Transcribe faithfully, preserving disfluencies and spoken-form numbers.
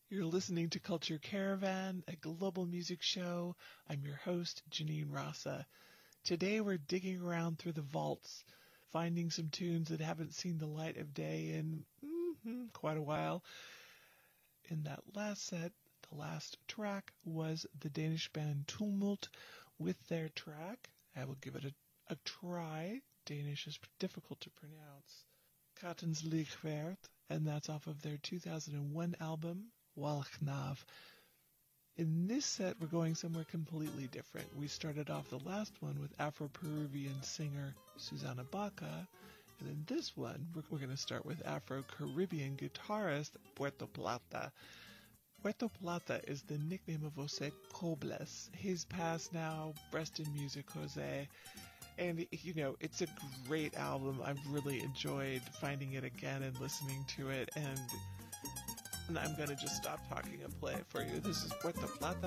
You're listening to Culture Caravan, a global music show. I'm your host, Janine Rasa. Today we're digging around through the vaults, finding some tunes that haven't seen the light of day in mm-hmm, quite a while. In that last set, the last track was the Danish band Tumult with their track. I will give it a, a try. Danish is difficult to pronounce. Kattens Lichwert, and that's off of their two thousand one album, Walchnav. In this set, we're going somewhere completely different. We started off the last one with Afro-Peruvian singer Susana Baca, and in this one, we're, we're going to start with Afro-Caribbean guitarist Puerto Plata. Puerto Plata is the nickname of Jose Cobles. He's passed now, rest in music, Jose. And, you know, it's a great album. I've really enjoyed finding it again and listening to it, and... And I'm going to just stop talking and play it for you. This is Puerto Plata